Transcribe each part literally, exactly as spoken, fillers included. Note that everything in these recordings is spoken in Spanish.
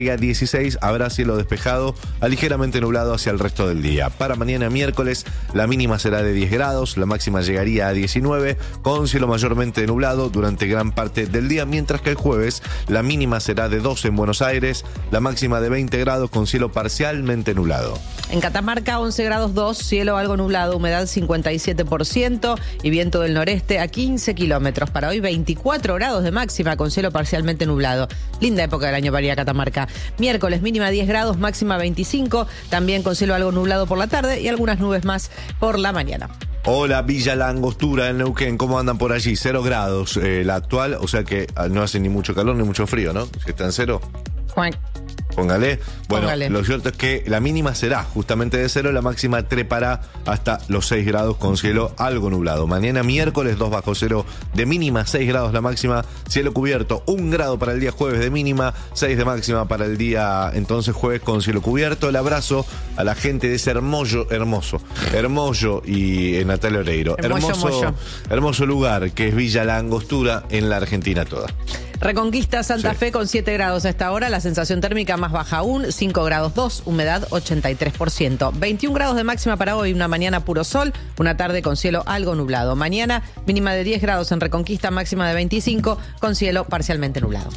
dieciséis, habrá cielo despejado a ligeramente nublado hacia el resto del día. Para mañana miércoles, la mínima será de diez grados, la máxima llegaría a diecinueve, con cielo mayormente nublado durante gran parte del día, mientras que el jueves, la mínima será de doce en Buenos Aires, la máxima de veinte grados con cielo parcialmente nublado. En Catamarca, once grados dos, cielo algo nublado, humedad cincuenta y siete por ciento y viento del noreste a quince kilómetros. Para hoy, veinticuatro grados de máxima con cielo parcialmente nublado. Linda época del año para ir a Catamarca. Miércoles mínima diez grados, máxima veinticinco, también con cielo algo nublado por la tarde y algunas nubes más por la mañana. Hola, Villa La Angostura en Neuquén, ¿cómo andan por allí? Cero grados eh, la actual, o sea que no hace ni mucho calor ni mucho frío, ¿no? Si está en cero. Juan. Póngale. Bueno, Póngale. Lo cierto es que la mínima será justamente de cero, la máxima trepará hasta los seis grados con cielo algo nublado. Mañana miércoles dos bajo cero de mínima, seis grados la máxima, cielo cubierto, un grado para el día jueves de mínima, seis de máxima para el día entonces jueves con cielo cubierto. El abrazo a la gente de ese hermoso, hermoso, hermoso y eh, Natalia Oreiro. Hermoso, hermoso, mollo. hermoso lugar que es Villa La Angostura en la Argentina toda. Reconquista Santa Sí. Fe con siete grados a esta hora, la sensación térmica más baja aún, cinco grados dos, humedad ochenta y tres por ciento. veintiún grados de máxima para hoy, una mañana puro sol, una tarde con cielo algo nublado. Mañana mínima de diez grados en Reconquista, máxima de veinticinco, con cielo parcialmente nublado.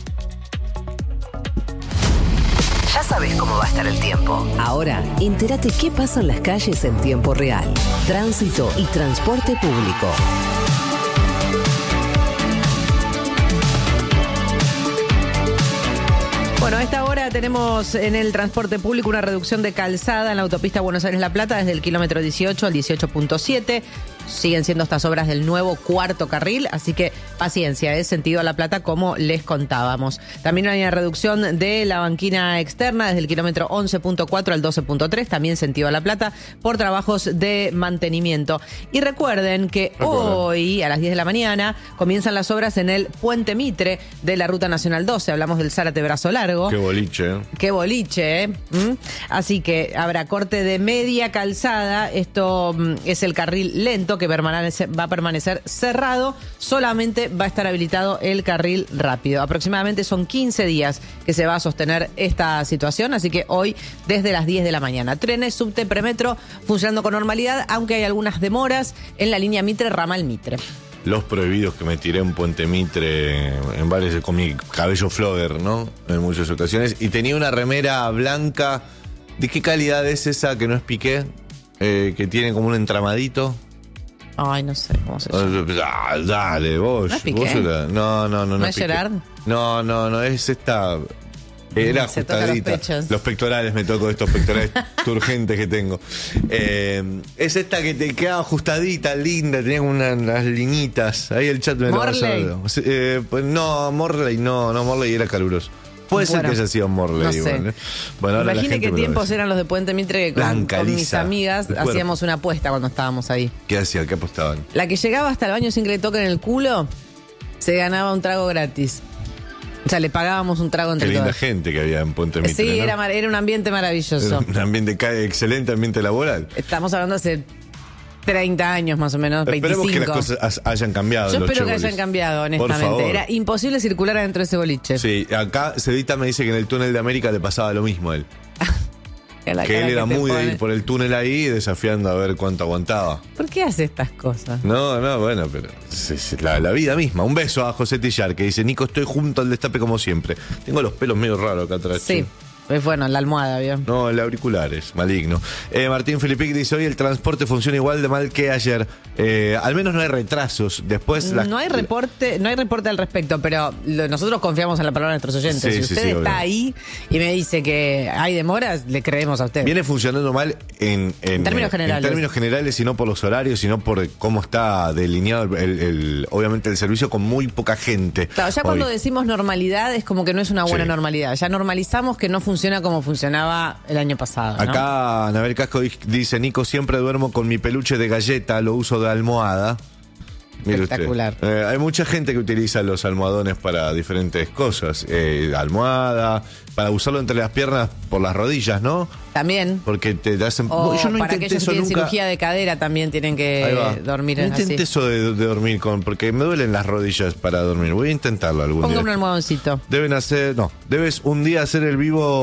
Ya sabes cómo va a estar el tiempo. Ahora, entérate qué pasa en las calles en tiempo real. Tránsito y transporte público. Bueno, a esta hora tenemos en el transporte público una reducción de calzada en la autopista Buenos Aires-La Plata desde el kilómetro dieciocho al dieciocho punto siete. Siguen siendo estas obras del nuevo cuarto carril, así que paciencia, es sentido a La Plata como les contábamos. También hay una reducción de la banquina externa desde el kilómetro once punto cuatro al doce punto tres, también sentido a La Plata, por trabajos de mantenimiento. Y recuerden que Recuerden. hoy, a las diez de la mañana, comienzan las obras en el Puente Mitre de la Ruta Nacional doce. Hablamos del Zárate Brazo Largo. Qué boliche, ¿eh? Qué boliche, ¿eh? ¿Mm? Así que habrá corte de media calzada. Esto mm, es el carril lento que permanece, va a permanecer cerrado. Solamente va a estar habilitado el carril rápido. Aproximadamente son quince días que se va a sostener esta situación. Así que hoy, desde las diez de la mañana. Trenes, subte, premetro funcionando con normalidad, aunque hay algunas demoras en la línea Mitre, ramal Mitre. Los prohibidos que me tiré en Puente Mitre en varios con mi cabello flogger, ¿no? En muchas ocasiones. Y tenía una remera blanca. ¿De qué calidad es esa que no es piqué? Eh, que tiene como un entramadito. Ay, no sé cómo se llama. Ah, dale, vos. ¿No es Piqué? vos sos- no, no, no, no. ¿No es Piqué. Gerard? No, no, no, es esta. Era Se toca los ajustadita. pechos. Los pectorales, me tocó estos pectorales turgentes que tengo. Eh, es esta que te queda ajustadita, linda, tenía como una- unas liñitas. Ahí el chat me lo Morley. pasó. Eh, pues no, Morley, no, no, Morley era caluroso. Puede ser Bueno, que haya sido Morley. no sé. Igual, ¿eh? Bueno, ahora la Imagine gente qué me lo tiempos dice. eran los de Puente Mitre que con, Blanca, con mis lisa, amigas de cuerpo. hacíamos una apuesta cuando estábamos ahí. ¿Qué hacía? ¿Qué apostaban? La que llegaba hasta el baño sin que le toquen el culo, se ganaba un trago gratis. O sea, le pagábamos un trago Qué entre linda todas. gente que había en Puente Mitre. Sí, ¿no? era, mar- era un ambiente Era maravilloso. un ambiente, ca- excelente ambiente laboral. Estamos hablando hace treinta años más o menos, Esperemos veinticinco. que las cosas as- hayan cambiado. Yo en los espero que chogoles. hayan cambiado, Por honestamente. favor. Era imposible circular adentro de ese boliche. Sí, acá Cedita me dice que en el túnel de América le pasaba lo mismo a él. La Que cara él era te muy de pone. ir por el túnel ahí desafiando a ver cuánto aguantaba. ¿Por qué hace estas cosas? No, no, bueno, pero es, es la, la vida misma. Un beso a José Tillar que dice, Nico, estoy junto al destape como siempre. Tengo los pelos medio raros acá atrás. Sí, che. es bueno, la almohada, ¿vio? No, el auricular es maligno. Eh, Martín Filipic dice, hoy el transporte funciona igual de mal que ayer. Eh, al menos no hay retrasos. Después las- No hay reporte, no hay reporte al respecto, pero lo- nosotros confiamos en la palabra de nuestros oyentes. Sí, si sí, usted sí, está obvio. ahí y me dice que hay demoras, le creemos a usted. Viene funcionando mal en, en, En términos eh, generales. en términos generales, y no por los horarios, sino por cómo está delineado el, el- obviamente el servicio con muy poca gente. Claro, ya hoy. cuando decimos normalidad es como que no es una buena Sí. normalidad. Ya normalizamos que no funciona como funcionaba el año pasado, ¿no? Acá Anabel Casco di- dice, Nico, siempre duermo con mi peluche de galleta, lo uso de almohada. Mire usted. Espectacular. Eh, hay mucha gente que utiliza los almohadones para diferentes cosas. Eh, almohada, para usarlo entre las piernas por las rodillas, ¿no? También. Porque te, te hacen... O Yo no para intenté aquellos que eso tienen nunca. cirugía de cadera también tienen Ahí va. que dormir No en intenté así. eso de, de dormir con... Porque me duelen las rodillas para dormir. Voy a intentarlo algún Ponga día. un almohadoncito. Deben hacer... No, debes un día hacer el vivo...